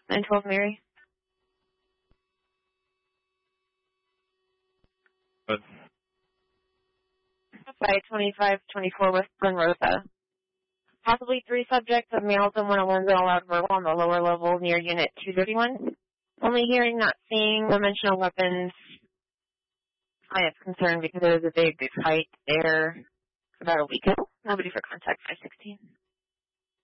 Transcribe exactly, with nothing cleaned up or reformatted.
nine twelve Mary. But By twenty-five twenty-four West Glen Rosa. Possibly three subjects of males and one of ones that allowed verbal on the lower level near Unit two thirty-one. Only hearing, not seeing dimensional weapons. I am concerned because there was a big, big fight there about a week ago. Nobody for contact five sixteen.